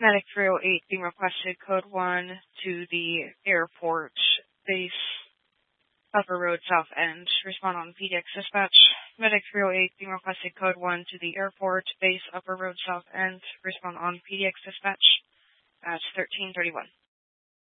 Medic 308 being requested, code 1 to the airport base, Upper Road South End. Respond on PDX dispatch. Medic 308 being requested, code 1 to the airport base, Upper Road South End. Respond on PDX dispatch at 1331.